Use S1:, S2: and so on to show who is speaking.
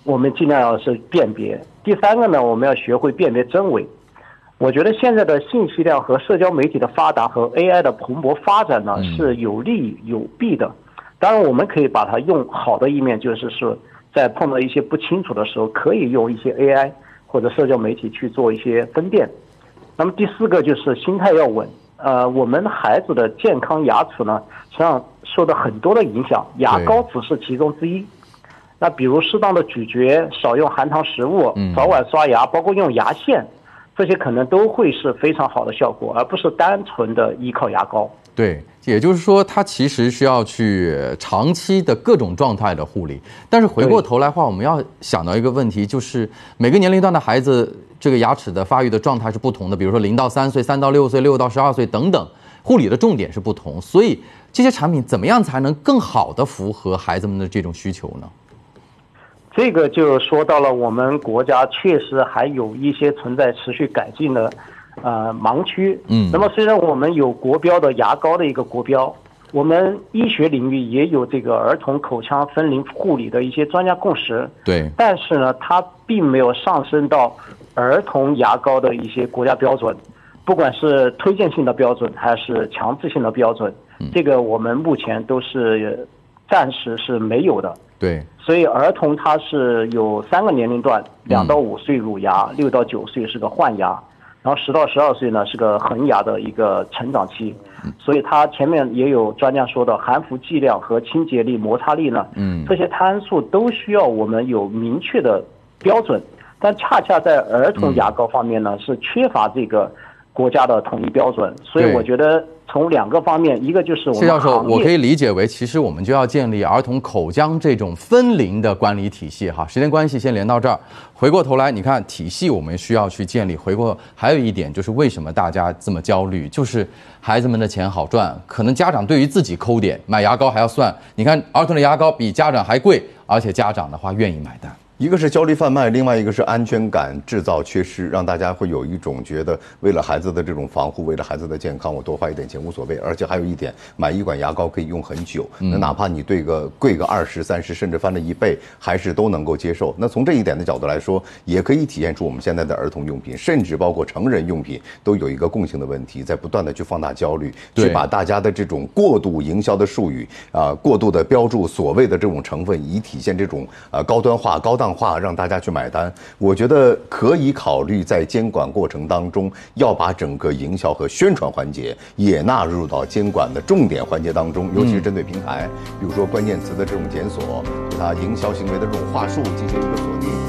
S1: 我们尽量要是辨别。第三个呢，我们要学会辨别真伪。我觉得现在的信息量和社交媒体的发达和 AI 的蓬勃发展呢，是有利有弊的。当然，我们可以把它用好的一面，就是说在碰到一些不清楚的时候，可以用一些 AI 或者社交媒体去做一些分辨。那么第四个就是心态要稳。我们孩子的健康牙齿呢，实际上受到很多的影响，牙膏只是其中之一。那比如适当的咀嚼，少用含糖食物，早晚刷牙，包括用牙线，这些可能都会是非常好的效果，而不是单纯的依靠牙膏。
S2: 对，也就是说，它其实需要去长期的各种状态的护理。但是回过头来的话，我们要想到一个问题，就是每个年龄段的孩子，这个牙齿的发育的状态是不同的。比如说0到3岁、3到6岁、6到12岁等等，护理的重点是不同。所以这些产品怎么样才能更好的符合孩子们的这种需求呢？
S1: 这个就说到了我们国家确实还有一些存在持续改进的盲区。那么虽然我们有国标的牙膏的一个国标，我们医学领域也有这个儿童口腔分龄护理的一些专家共识。
S2: 对，
S1: 但是呢，它并没有上升到儿童牙膏的一些国家标准，不管是推荐性的标准还是强制性的标准，这个我们目前都是暂时是没有的。
S2: 对，
S1: 所以儿童他是有3个年龄段，2到5岁乳牙，6到9岁是个换牙，然后10到12岁呢是个恒牙的一个成长期。所以它前面也有专家说的含氟剂量和清洁力、摩擦力呢，这些参数都需要我们有明确的标准，但恰恰在儿童牙膏方面呢是缺乏这个国家的统一标准。所以我觉得从2个方面，一个就是我们
S2: 谢教授，我可以理解为，其实我们就要建立儿童口腔这种分龄的管理体系哈。时间关系，先连到这儿。回过头来，你看体系我们需要去建立。还有一点就是为什么大家这么焦虑，就是孩子们的钱好赚，可能家长对于自己抠点，买牙膏还要算。你看儿童的牙膏比家长还贵，而且家长的话愿意买单。
S3: 一个是焦虑贩卖，另外一个是安全感制造缺失，让大家会有一种觉得为了孩子的这种防护，为了孩子的健康，我多花一点钱无所谓。而且还有一点，买一管牙膏可以用很久，那哪怕你贵个20、30，甚至翻了1倍，还是都能够接受。那从这一点的角度来说，也可以体现出我们现在的儿童用品，甚至包括成人用品，都有一个共性的问题，在不断的去放大焦虑，去把大家的这种过度营销的术语过度的标注所谓的这种成分，以体现这种高端化、高档化，让大家去买单。我觉得可以考虑在监管过程当中，要把整个营销和宣传环节也纳入到监管的重点环节当中，尤其是针对平台，比如说关键词的这种检索，对它营销行为的这种话术进行一个锁定。